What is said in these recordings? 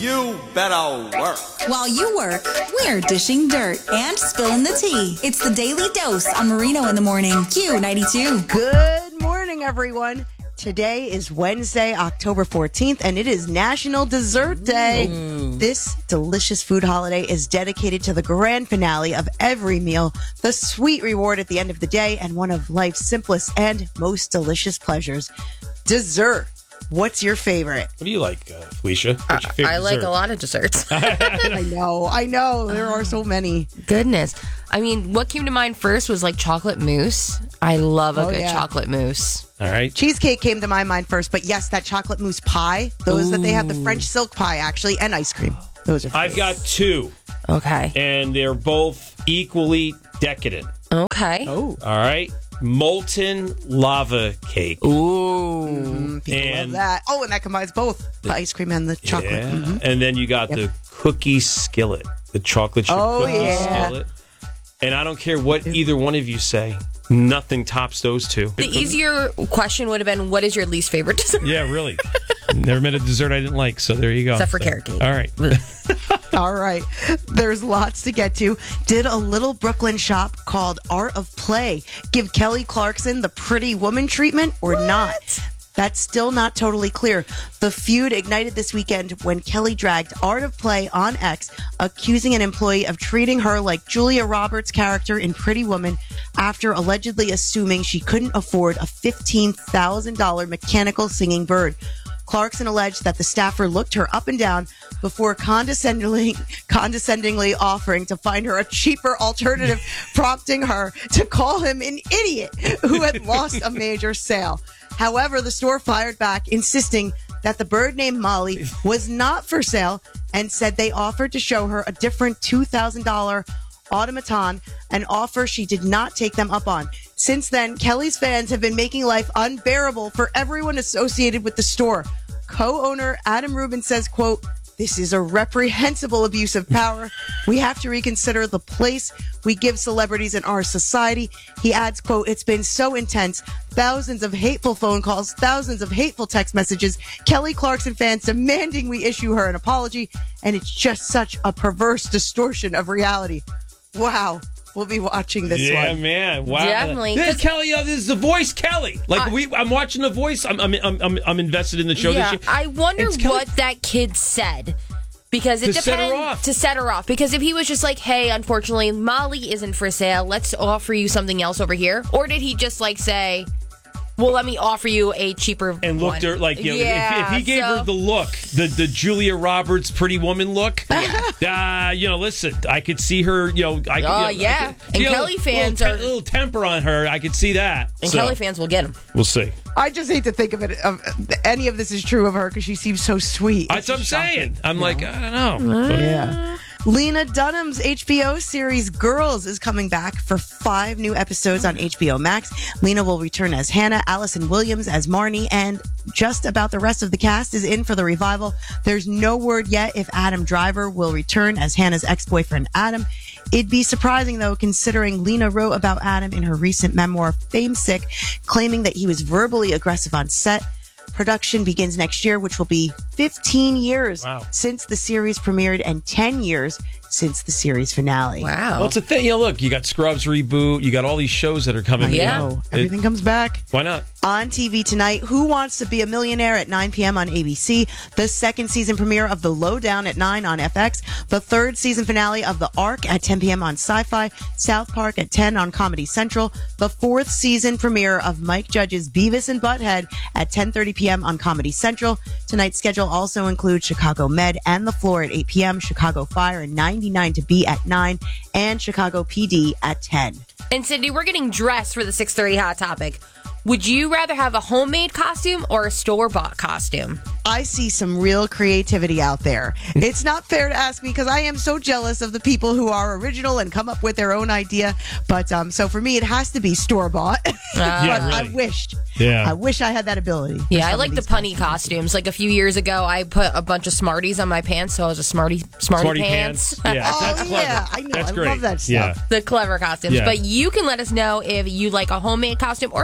You better work. While you work, we're dishing dirt and spilling the tea. It's the Daily Dose on Marino in the Morning. Q92. Good morning, everyone. Today is Wednesday, October 14th, and it is National Dessert Day. This delicious food holiday is dedicated to the grand finale of every meal, the sweet reward at the end of the day, and one of life's simplest and most delicious pleasures, dessert. What's your favorite? What do you like, Felicia? What's your favorite I like dessert? a lot of desserts. I know. There are so many. Goodness. I mean, what came to mind first was like chocolate mousse. I love a good chocolate mousse. All right. Cheesecake came to my mind first, but yes, that chocolate mousse pie. Those that they have, the French silk pie, actually, and ice cream. Those are I've got two, Okay. and they're both equally decadent. Okay. Oh. All right. Molten lava cake. Ooh. People love that. Oh, and that combines both the ice cream and the chocolate. Yeah. Mhm. And then you got the cookie skillet, the chocolate chip cookie skillet. And I don't care what either one of you say. Nothing tops those two. The easier question would have been, what is your least favorite dessert? Yeah, really. Never met a dessert I didn't like, so there you go. Except for carrot cake. All right. All right. There's lots to get to. Did a little Brooklyn shop called Art of Play give Kelly Clarkson the pretty woman treatment or not? That's still not totally clear. The feud ignited this weekend when Kelly dragged Art of Play on X, accusing an employee of treating her like Julia Roberts' character in Pretty Woman after allegedly assuming she couldn't afford a $15,000 mechanical singing bird. Clarkson alleged that the staffer looked her up and down before condescendingly offering to find her a cheaper alternative, prompting her to call him an idiot who had lost a major sale. However, the store fired back, insisting that the bird named Molly was not for sale and said they offered to show her a different $2,000 automaton, an offer she did not take them up on. Since then, Kelly's fans have been making life unbearable for everyone associated with the store. Co-owner Adam Rubin says, quote, "This is a reprehensible abuse of power. We have to reconsider the place we give celebrities in our society." He adds, quote, "It's been so intense. Thousands of hateful phone calls, thousands of hateful text messages, Kelly Clarkson fans demanding we issue her an apology. And it's just such a perverse distortion of reality." Wow. We'll be watching this one. Yeah, man. Wow. Definitely. This Kelly, this is The Voice Kelly. Like I'm watching The Voice. I'm invested in the show Yeah, this year. I wonder It's Kelly- what that kid said. Because it To depends. set her off. To set her off. Because if he was just like, hey, unfortunately, Molly isn't for sale. Let's offer you something else over here. Or did he just like say, well, let me offer you a cheaper and looked one. her like, you know, Yeah, if he gave her the look, the Julia Roberts Pretty Woman look, listen, I could see her, yeah. And Kelly fans a little temper on her. I could see that. And So, Kelly fans will get him. We'll see. I just hate to think of it, any of this is true of her because she seems so sweet. That's what I'm saying. I'm like, I don't know. Yeah. Lena Dunham's HBO series Girls is coming back for 5 new episodes on HBO Max. Lena will return as Hannah, Allison Williams as Marnie, and just about the rest of the cast is in for the revival. There's no word yet if Adam Driver will return as Hannah's ex-boyfriend Adam. It'd be surprising, though, considering Lena wrote about Adam in her recent memoir, Fame Sick, claiming that he was verbally aggressive on set. Production begins next year, which will be 15 years since the series premiered and 10 years since the series finale. Wow. Well, it's a thing. Look, you got Scrubs reboot. You got all these shows that are coming. Yeah. Everything comes back. Why not? On TV tonight, Who Wants to Be a Millionaire at 9 p.m. on ABC. The second season premiere of The Lowdown at 9 on FX. The third season finale of The Ark at 10 p.m. on Sci-Fi. South Park at 10 on Comedy Central. The fourth season premiere of Mike Judge's Beavis and Butthead at 10:30 p.m. on Comedy Central. Tonight's schedule also includes Chicago Med and The Floor at 8 p.m., Chicago Fire and 99 to Be at 9, and Chicago PD at 10. And Cindy, we're getting dressed for the 6:30 Hot Topic. Would you rather have a homemade costume or a store-bought costume? I see some real creativity out there. It's not fair to ask me because I am so jealous of the people who are original and come up with their own idea. But so for me, it has to be store-bought. Yeah, But really. I wish I had that ability. Yeah, I like the punny costumes. Like a few years ago, I put a bunch of Smarties on my pants, so I was a Smarty pants. Yeah, Oh, that's clever. yeah, I know. That's I great. love that stuff. Yeah. The clever costumes. Yeah. But you can let us know if you like a homemade costume or store-bought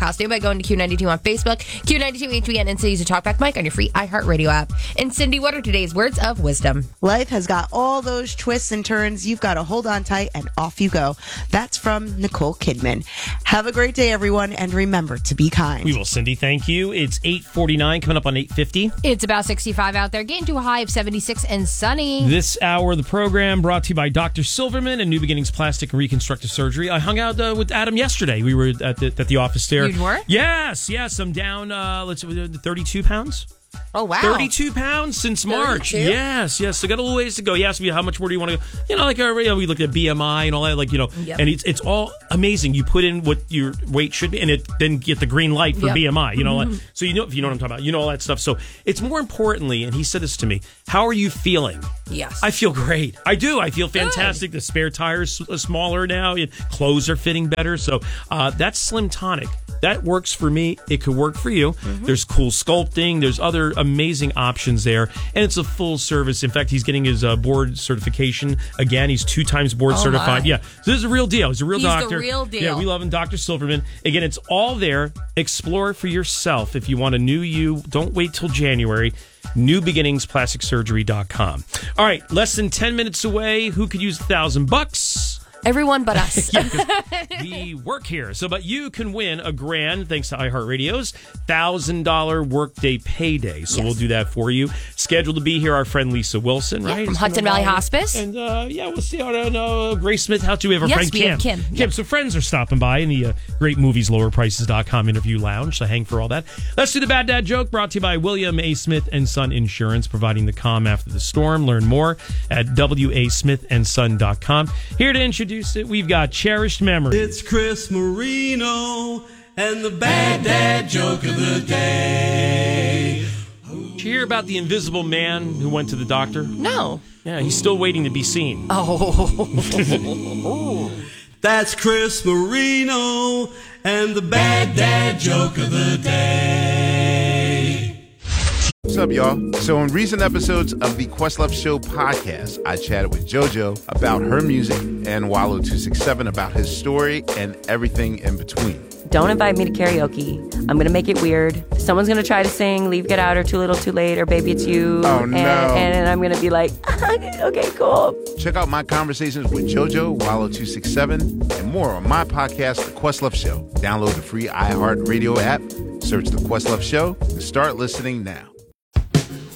costume by going to Q92 on Facebook, Q92 HBN, and Cities to Talkback Mike on your free iHeartRadio app. And Cindy, what are today's words of wisdom? Life has got all those twists and turns. You've got to hold on tight and off you go. That's from Nicole Kidman. Have a great day, everyone, and remember to be kind. We will, Cindy. Thank you. It's 8:49, coming up on 8:50. It's about 65 out there, getting to a high of 76 and sunny. This hour of the program brought to you by Dr. Silverman and New Beginnings Plastic and Reconstructive Surgery. I hung out with Adam yesterday. We were at the office there. You were? Yes. I'm down, 32 pounds. Oh, wow. 32 pounds since March. 32? Yes. So got a little ways to go. He asked me how much more do you want to go. We looked at BMI and all that, Yep. and it's all amazing. You put in what your weight should be, and it then get the green light for BMI. So if you know what I'm talking about, all that stuff. So it's more importantly, and he said this to me, how are you feeling? Yes. I feel great. I do. I feel fantastic. Good. The spare tire's smaller now. Clothes are fitting better. So that's Slim Tonic. That works for me. It could work for you. Mm-hmm. There's cool sculpting. There's other amazing options there. And it's a full service. In fact, he's getting his board certification. Again, he's 2 times board certified. My. Yeah. So this is a real deal. He's a real doctor. He's the real deal. Yeah, we love him. Dr. Silverman. Again, it's all there. Explore it for yourself. If you want a new you, don't wait till January. NewBeginningsPlasticSurgery.com. All right. Less than 10 minutes away. Who could use $1,000? Everyone but us. We work here. But you can win a grand, thanks to iHeartRadio's $1,000 workday payday. So we'll do that for you. Scheduled to be here, our friend Lisa Wilson, right? From Hudson Valley Hospice. And we'll see how Grace Smith. How do we have our friend we Kim? have Kim. Kim. So friends are stopping by in the Great Movies LowerPrices.com interview lounge. So hang for all that. Let's do the Bad Dad joke, brought to you by William A. Smith and Son Insurance, providing the calm after the storm. Learn more at wasmithandson.com. Here to introduce it, we've got Cherished Memories. It's Chris Marino and the Bad Dad joke of the day. Did you hear about the invisible man who went to the doctor? No. Yeah, he's still waiting to be seen. Oh. That's Chris Marino and the Bad Dad joke of the day. What's up, y'all? So in recent episodes of the Questlove Show podcast, I chatted with JoJo about her music and Wallow267 about his story and everything in between. Don't invite me to karaoke. I'm going to make it weird. Someone's going to try to sing Leave, Get Out, or Too Little, Too Late, or Baby It's You. Oh, no. And I'm going to be like, okay, cool. Check out my conversations with JoJo, Wallow267, and more on my podcast, The Questlove Show. Download the free iHeartRadio app, search The Questlove Show, and start listening now.